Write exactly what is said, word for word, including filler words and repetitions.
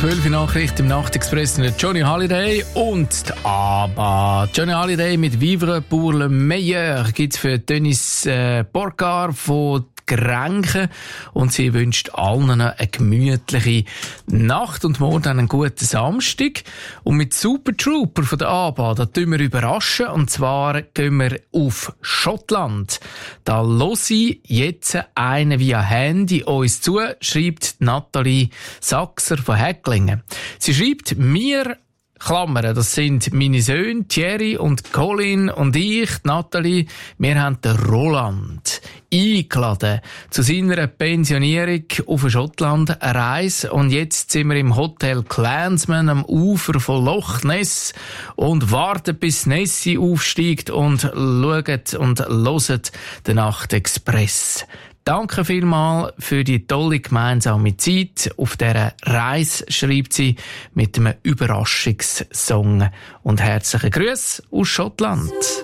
zwölf Nachricht im Nachtexpress mit Johnny Hallyday und die ABBA. Johnny Hallyday mit «Vivre pour le meilleur» gibt's für Dennis äh, Borgar von Grenchen und sie wünscht allen eine gemütliche Nacht und morgen einen guten Samstag. Und mit Super Trooper von der ABBA, da tun wir überraschen, und zwar gehen wir auf Schottland. Da höre ich jetzt einen via Handy uns zu, schreibt Nathalie Sachser von Häcklingen. Sie schreibt mir, Klammern, das sind meine Söhne Thierry und Colin und ich, Nathalie, wir haben den Roland eingeladen zu seiner Pensionierung auf Schottland, eine Reise, und jetzt sind wir im Hotel Clansman am Ufer von Loch Ness und warten, bis Nessie aufsteigt und schauen und hören den Nachtexpress. Danke vielmals für die tolle gemeinsame Zeit. Auf dieser Reise schreibt sie mit einem Überraschungssong. Und herzliche Grüße aus Schottland.